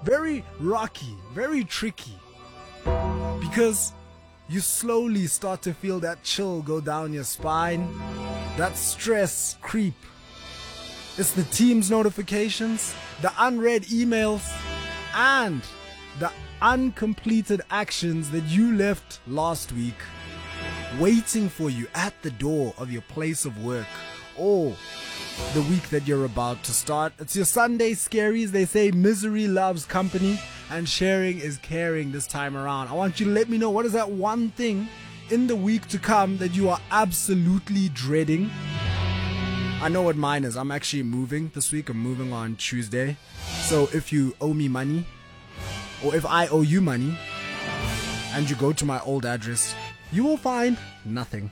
very rocky, very tricky. Because you slowly start to feel that chill go down your spine, that stress creep. It's the team's notifications, the unread emails, and the uncompleted actions that you left last week waiting for you at the door of your place of work or the week that you're about to start. It's your Sunday scaries. They say misery loves company and sharing is caring this time around. I want you to let me know, what is that one thing in the week to come that you are absolutely dreading? I know what mine is. I'm actually moving this week. I'm moving on Tuesday. So if you owe me money, or if I owe you money, and you go to my old address, you will find nothing.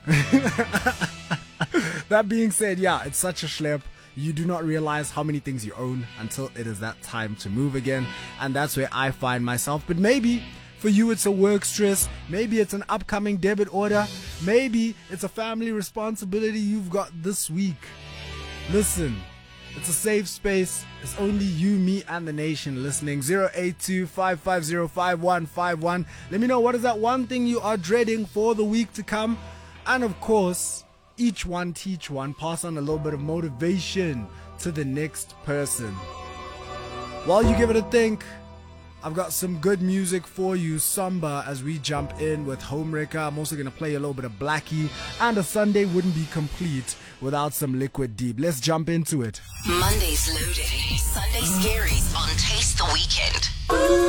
That being said, yeah, it's such a schlep. You do not realize how many things you own until it is that time to move again. And that's where I find myself. But maybe for you it's a work stress. Maybe it's an upcoming debit order. Maybe it's a family responsibility you've got this week. Listen, it's a safe space. It's only you, me, and the nation listening. 082-550-5151. Let me know, what is that one thing you are dreading for the week to come? And of course, each one teach one. Pass on a little bit of motivation to the next person. While you give it a think, I've got some good music for you. Samba as we jump in with Homewrecker. I'm also going to play a little bit of Blackie. And a Sunday wouldn't be complete without some Liquid Deep. Let's jump into it. Mondays loaded. Sunday scaries on Taste the Weekend.